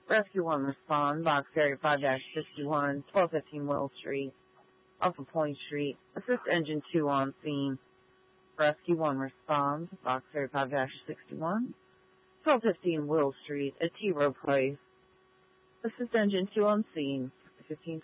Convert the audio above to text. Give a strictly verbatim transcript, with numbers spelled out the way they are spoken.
Rescue one respond, box area five sixty-one, twelve fifteen Will Street, off of Point Street. Assist engine two on scene. Rescue one respond, box area five sixty-one, twelve fifteen Will Street at T Row Place. Assist engine two on scene, fifteen